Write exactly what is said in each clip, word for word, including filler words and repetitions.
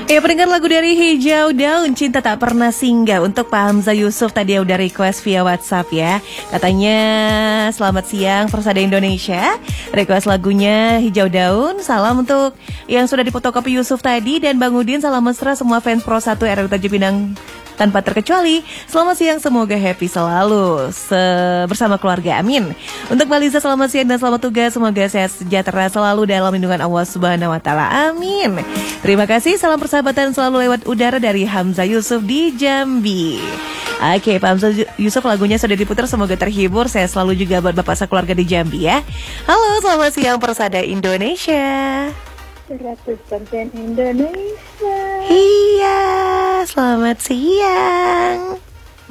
Ya, pendengar lagu dari Hijau Daun, Cinta Tak Pernah Singgah untuk Pak Hamzah Yusuf tadi yang udah request via WhatsApp ya. Katanya selamat siang Persada Indonesia. Request lagunya Hijau Daun. Salam untuk yang sudah difotokopi Yusuf tadi, dan Bang Udin salam mesra semua fans Pro satu R U Tanjung Pinang tanpa terkecuali. Selamat siang, semoga happy selalu se- bersama keluarga, amin. Untuk Mbak Liza selamat siang dan selamat tugas, semoga sehat sejahtera selalu dalam lindungan Allah Subhanahu wa taala, amin. Terima kasih, salam persahabatan selalu lewat udara dari Hamzah Yusuf di Jambi. Oke, Pak Hamzah Yusuf, lagunya sudah diputar, semoga terhibur. Saya selalu juga buat Bapak sekeluarga di Jambi ya. Halo, selamat siang Persada Indonesia. seratus persen Indonesia. Iya, selamat siang.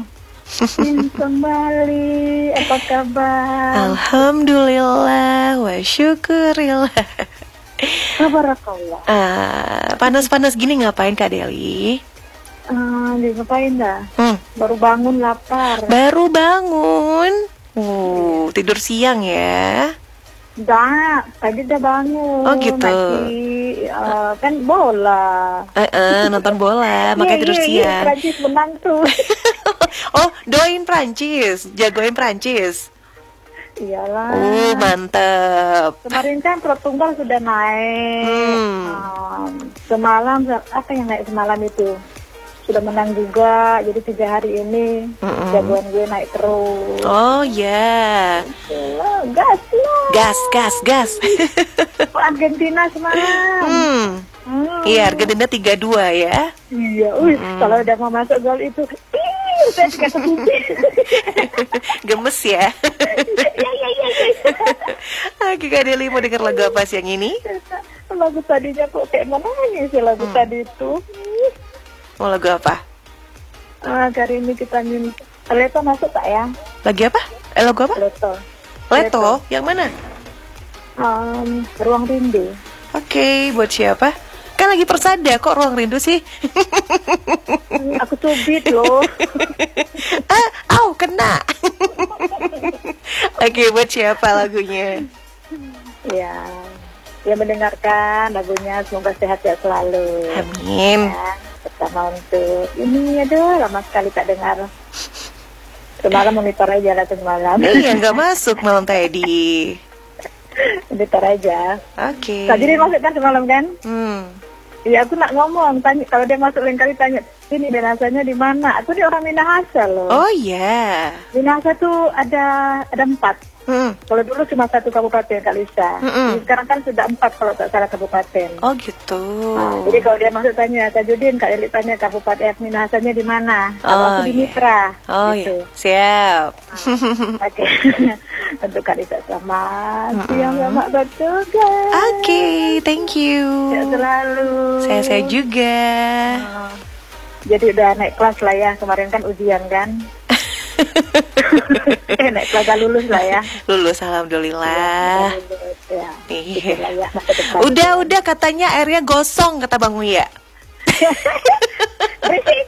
Kembali, apa kabar? Alhamdulillah wa syukurillah. Barakallah. Ah, panas-panas gini ngapain Kak Deli? Ah, uh, ngapain dah? Hmm. Baru bangun lapar. Baru bangun. Uh, tidur siang ya. Dah, tadi udah bangun. Oh gitu. Nanti, uh, kan bola. Eh, uh, uh, nonton bola, makanya tidur yeah, siang. yeah, Prancis menang tuh. Oh, doain Prancis, jagoin Prancis. Iyalah. Oh, mantep. Kemarin kan Portugal sudah naik. Hmm. Um, semalam, apa yang naik semalam itu? Sudah menang juga, jadi tiga hari ini mm-mm. jagoan gue naik terus. Oh ya. Yeah. Gas lah. Gas, gas, gas. Argentina semalam. Hmm. Hmm. Iya, Argentina tiga dua ya. Iya, wih, hmm. kalau udah mau masuk gol itu, ih, saya suka sepupu. Gemes ya. Iya, iya, iya. Oke, Kak Deli mau denger lagu apa siang ini? Lagu tadinya kok kayak mana nih sih lagu hmm. tadi itu. Mau lagu apa? Ah, kali ini kita minta Leto masuk tak ya? Lagi apa? Eh, lagu apa? Leto. Leto? Leto? Yang mana? Um, Ruang Rindu. Oke, okay, buat siapa? Kan lagi Persada, kok Ruang Rindu sih? Aku cubit loh. Ah, au, kena. Oke, okay, buat siapa lagunya? Ya, yang mendengarkan lagunya semoga sehat-sehat selalu. Amin. Ya, pertama untuk ini, aduh, lama sekali tak dengar. Semalam monitor aja lah semalam. Iya, nggak masuk malam tadi. Monitor aja. Oke. Okay. Tadi dia masuk kan semalam kan? Hmm. Iya, aku nak ngomong, tanya kalau dia masuk lain kali tanya, ini Minahasanya di mana? Aku dia orang Minahasa loh. Oh iya. Yeah. Minahasa tuh ada ada empat. Hmm. Kalau dulu cuma satu kabupaten Kak Lisa. Hmm. Sekarang kan sudah empat kalau tak salah kabupaten. Oh gitu. Nah, jadi kalau dia masuk tanya, Kak Judin, Kak Elit tanya kabupaten Minahasanya di mana? Oh, aku di yeah. Mitra. Oh gitu. iya. Siap. Nah, oke. Untuk Kak Lisa selamat siang sama bertugas. Oke, okay, thank you. Ya selalu. Saya saya juga. Nah, jadi udah naik kelas lah ya, kemarin kan ujian kan. eh, naik kelas lulus lah ya. Lulus alhamdulillah. Ya, lulus, ya. Iya. Ya, udah udah katanya airnya gosong kata Bang Uya. Berisik.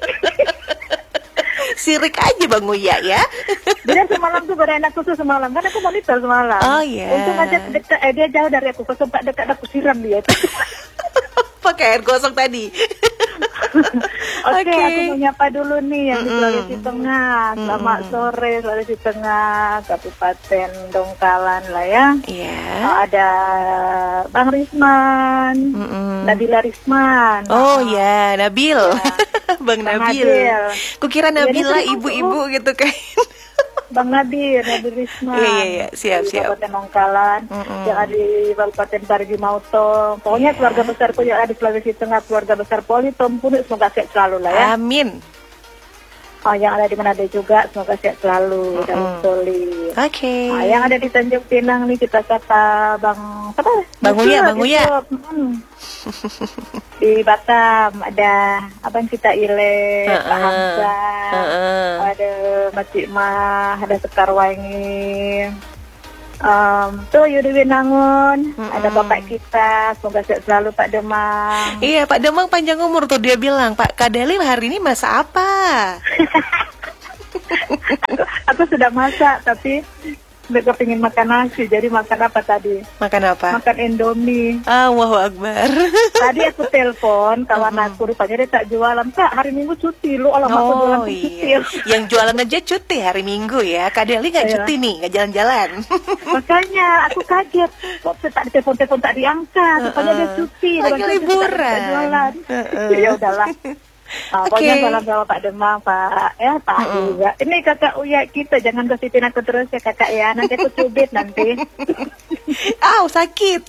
Sirik aja Bang Uya ya. Dia semalam tuh berenak susu semalam, kan aku monitor semalam. Oh iya. Yeah. Untung aja dekat, eh, dia jauh dari aku, aku sempat dekat aku siram dia. Pakai air gosong tadi. Oke, okay, okay. aku mau nyapa dulu nih yang mm-hmm. di Sulawesi Tengah. Selamat mm-hmm. sore Sulawesi Tengah, Kabupaten Dongkalan lah ya. Iya. Yeah. Oh, ada Bang Risman, mm-hmm. Nabila Risman. Oh ya, yeah. Nabil. Ya. Bang, Bang Nabil. Nabil. Kukira Nabila ya, ibu-ibu itu. Gitu kan. Bang Nabil, Nabil Risman. Iya, iya, iya. Siap, di siap. Kabupaten Dongkalan, mm-hmm. yang ada di Kabupaten Parigi Mauto. Pokoknya yeah. keluarga besarku yang ada di Sulawesi Tengah, keluarga besar Poli, Tompun, semoga sehat selalu lah ya. Amin. Oh, yang ada di Manado juga, semoga sehat selalu, mm-hmm. dan solid. Oke. Okay. Nah, yang ada di Tanjung Pinang nih kita kata Bang, apa? Bang Uya, Bang Uya. Hmm. Di Batam ada Abang kita Ile, uh-uh. Pak Hamzah, uh-uh. ada Macik Mah, ada Sekar Wangi, um, tuh Yudi Winangun, uh-uh. ada Bapak kita, semoga sehat selalu Pak Demang. Iya, Pak Demang panjang umur tuh, dia bilang, Pak Kadeli hari ini masak apa? aku, aku sudah masak, tapi Mereka pengen makan nasi, jadi makan apa tadi? Makan apa? Makan Indomie. Allahu Akbar. Tadi aku telepon kawan Mm-mm. aku, rupanya dia tak jualan. Kak, hari Minggu cuti, lu alamak aku jualan Oh cuti. iya, yang jualan aja cuti hari Minggu ya. Kak Deli nggak Iya. cuti nih, nggak jalan-jalan. Makanya aku kaget, kok tak ditelepon-telepon tak diangkat, rupanya dia cuti. Lagi orang cuti, liburan. tak- tak jualan. Uh-uh. Ya udahlah. Ah, Oke. Pokoknya salam sama Pak Demang, Pak ya Pak juga. Ini kakak Uya kita, jangan gosipin aku terus ya kakak ya. Nanti aku cubit nanti. Aw, sakit.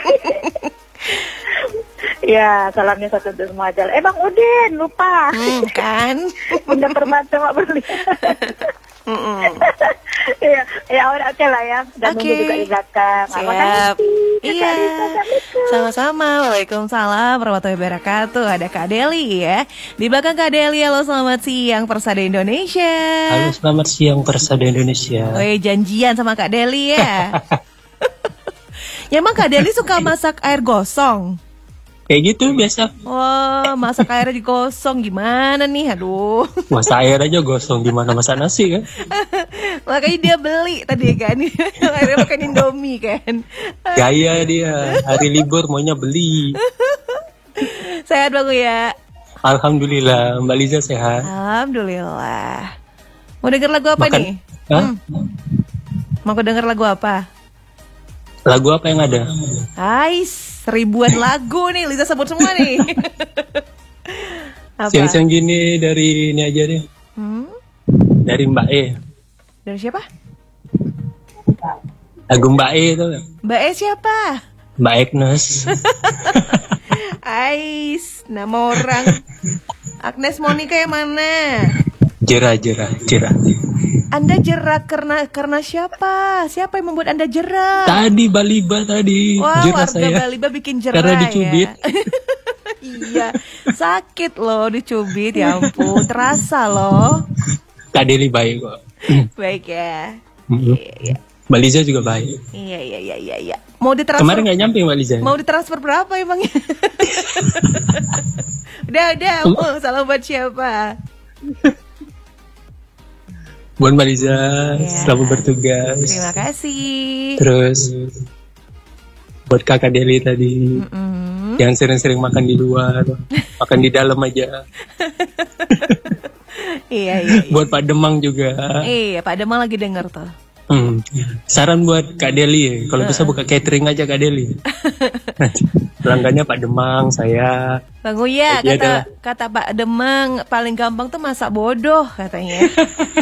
Ya, salamnya satu untuk semua aja. Eh Bang Udin, lupa. Hmm, kan? Bunda Permata Mak Berli. Mm-mm. Ya, ya udah oke lah ya. Dan Oke. nunggu juga di belakang. Ah, Siap. makasih, Kakak Iya. Lisa. Assalamualaikum. Sama-sama. Waalaikumsalam warahmatullahi wabarakatuh. Ada Kak Deli ya. Di belakang Kak Deli, halo selamat siang Persada Indonesia. Halo, selamat siang Persada Indonesia. Woi, janjian sama Kak Deli ya. Ya emang Kak Deli suka masak air gosong. Kayak gitu biasa. Wah, masak airnya digosong gimana nih? Aduh. Masak air aja gosong, gimana masak nasi kan? Makanya dia beli tadi kan. Akhirnya makan Indomie kan. Gaya dia, hari libur maunya beli. Sehat Bang ya. Alhamdulillah, Mbak Liza sehat. Alhamdulillah. Mau denger lagu apa Makan- nih? Hah? Mau aku denger lagu apa? Lagu apa yang ada? Ais, ribuan lagu nih Liza sebut semua nih. Apa? Siang-siang gini dari ini aja deh. Hmm? Dari Mbak E. Dari siapa? Lagu Mbak E itu. Mbak E siapa? Mbak Agnes. Ais, nama orang. Agnes Monica yang mana? Jera, jera, jera. Anda jerak karena karena siapa? Siapa yang membuat Anda jerak? Tadi Baliba tadi. Wah, Jera warga saya. Baliba bikin jerak Karena dicubit. ya. Iya, sakit loh dicubit, ya ampun, terasa loh. Kak Deli baik kok. Baik ya. Mhm. Iya, iya. Mbak Liza juga baik. Iya, iya, iya, iya, iya. Mau ditransfer? Kemarin nggak nyampe Mbak Liza. Mau ditransfer berapa emangnya? Udah, udah. Mau salam buat siapa? Buat Mbak Liza, Ya. selamat bertugas. Terima kasih. Terus buat Kakak Deli tadi, Mm-mm. yang sering-sering makan di luar, makan di dalam aja. Iya, iya, iya. Buat Pak Demang juga. Iya, Pak Demang lagi denger tuh. Hmm. Saran buat Kak Deli, kalau bisa buka catering aja Kak Deli. Pelanggannya Pak Demang, saya. Bang Uya, Iya kata dah. kata Pak Demang paling gampang tuh masak bodoh katanya.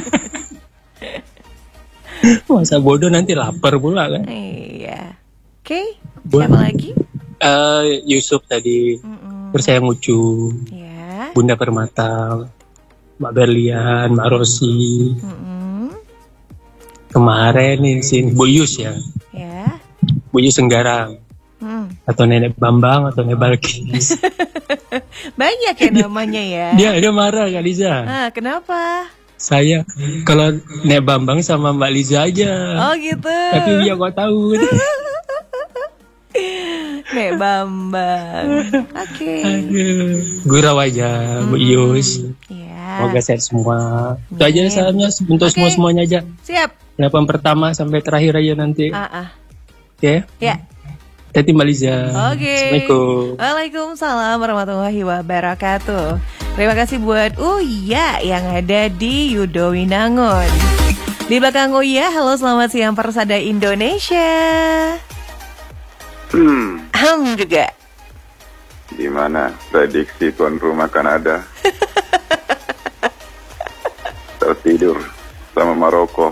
Masa bodoh nanti lapar pula kan. Iya. Oke, Buat- siapa lagi? Eh, Yusuf tadi, Mm-mm. terus saya Ngucu, Ya. Bunda Permata, Mbak Berlian, Mbak Rosi. Mm-mm. Kemarin nih sini Bu Yus ya, Ya. Bu Yus Senggarang, Hmm. atau Nenek Bambang atau Nenek Balkis. Banyak ya namanya ya. dia dia marah Kak Liza. Ah, kenapa? Saya kalau Nenek Bambang sama Mbak Liza aja. Oh gitu. Tapi dia kok tahu. Nek Bambang. Oke. Aduh, gurau aja Bu Yus. Ya. Semoga sehat semua. Itu aja salamnya untuk Oke. semua semuanya aja. Siap. Delapan pertama sampai terakhir aja nanti. Ah, ah. Oke. Ya. Tati Mbak Liza. Oke. Assalamualaikum. Waalaikumsalam warahmatullahi wabarakatuh. Terima kasih buat Uya yang ada di Yudo Winangun. Di belakang Uya, halo selamat siang Persada Indonesia. Hmm, Ahem juga. gimana prediksi tuan rumah Kanada? Tertidur sama Maroko.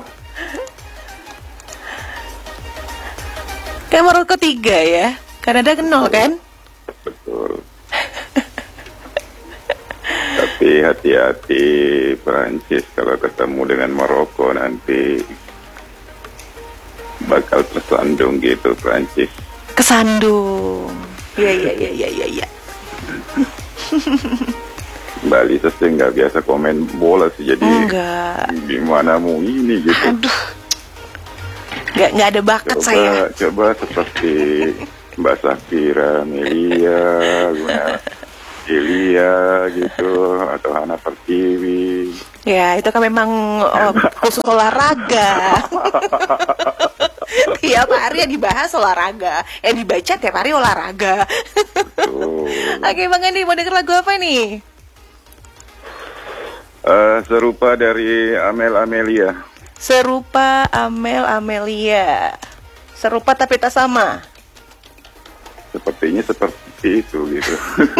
Kan Maroko tiga ya. Kanada nol kan? Betul. Tapi hati-hati Prancis kalau ketemu dengan Maroko nanti bakal tersandung gitu Prancis. Kesandung. Iya, iya, iya, iya, iya, iya. Mbak Lisa sih nggak biasa komen bola sih, jadi Enggak. gimana mau ini gitu. Aduh. Nggak, nggak ada bakat Coba, saya. coba seperti Mbak Safira, Melia, Guna Elia gitu, atau Hana Pertiwi. Ya, itu kan memang oh, khusus olahraga. Tiap hari yang dibahas olahraga, yang dibaca tiap hari olahraga. Oke, Bang Andi, mau denger lagu apa nih? Uh, serupa dari Amel Amelia. Serupa Amel Amelia. Serupa tapi tak sama. Sepertinya seperti itu gitu.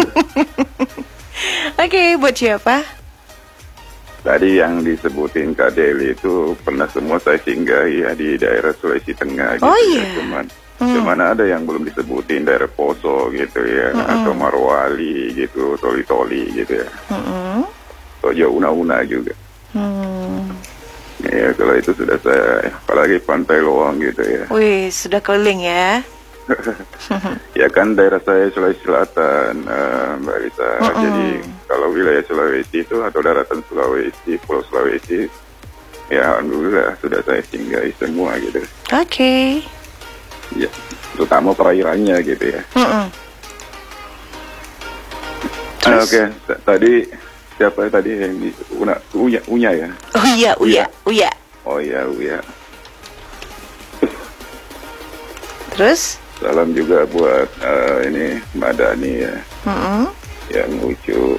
Oke, buat siapa? Tadi yang disebutin Kak Deli itu pernah semua saya singgahi ya di daerah Sulawesi Tengah gitu. Oh iya. Ya. Cuman, hmm. cuman ada yang belum disebutin daerah Poso gitu ya, hmm. atau Marwali gitu, Toli-Toli gitu ya. Hmm. Tojo Una-Una juga. Hmm. Ya kalau itu sudah saya, apalagi Pantai Loang gitu ya. Wih, sudah keliling ya. Ya kan daerah saya Sulawesi Selatan, uh, Mbak Lisa. Mm-mm. Jadi kalau wilayah Sulawesi itu atau daratan Sulawesi, Pulau Sulawesi, ya alhamdulillah sudah saya singgahi semua gitu. Oke. Okay. Ya, terutama perairannya gitu ya. Uh, Oke, okay. T- tadi siapa tadi yang di Una, Uya, Uya ya? Oh iya, Uya, Uya. Oh iya, Uya. Terus? Salam juga buat uh, ini Mbak Dani ya, mm-hmm. yang lucu.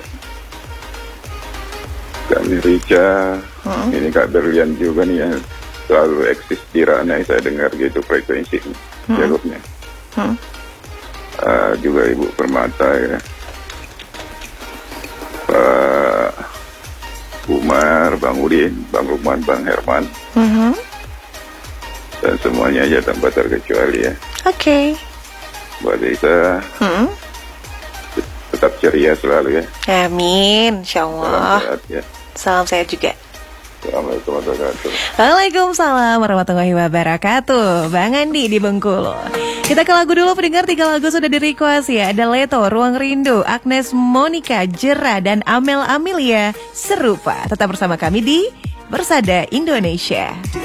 Kami Rica, mm-hmm. ini Kak Berlian juga nih yang selalu eksis di Ranai, saya dengar gitu frekuensi mm-hmm. jalurnya. Mm-hmm. Uh, juga Ibu Permata ya, Pak Umar, Bang Udin, Bang Lukman, Bang Herman. Mm-hmm. Dan semuanya aja tanpa terkecuali ya. Oke. Okay. Buat Lisa, hmm? tetap ceria selalu ya. Amin, insya Allah. Salam sehat ya. Salam sehat juga. Assalamualaikum warahmatullahi wabarakatuh. Waalaikumsalam warahmatullahi wabarakatuh. Bang Andi di Bengkulu. Kita ke lagu dulu, pendengar. Tiga lagu sudah di request ya. Ada Leto, Ruang Rindu, Agnes Monica, Jera, dan Amel Amelia, Serupa. Tetap bersama kami di Bersada Indonesia.